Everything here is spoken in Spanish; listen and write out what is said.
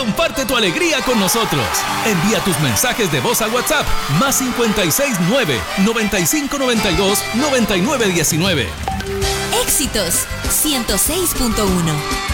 Comparte tu alegría con nosotros. Envía tus mensajes de voz al WhatsApp más 569 9592 9919. Éxitos 106.1.